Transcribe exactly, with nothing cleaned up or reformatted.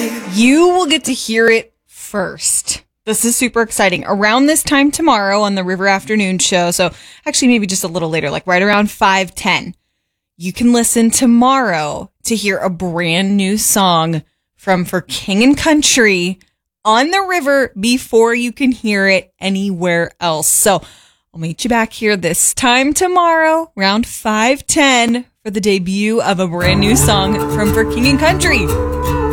You will get to hear it first. This is super exciting. Around this time tomorrow on the River Afternoon Show, so actually maybe just a little later, like right around five ten, you can listen tomorrow to hear a brand new song from For King and Country on the river before you can hear it anywhere else. So I'll meet you back here this time tomorrow, around five ten, for the debut of a brand new song from For King and Country.